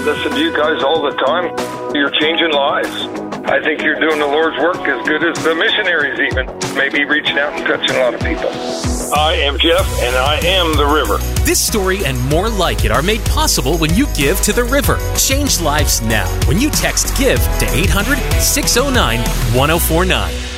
listen to you guys all the time. You're changing lives. I think you're doing the Lord's work as good as the missionaries even. Maybe reaching out and touching a lot of people. I am Jeff, and I am the River. This story and more like it are made possible when you give to the River. Change lives now when you text GIVE to 800-609-1049.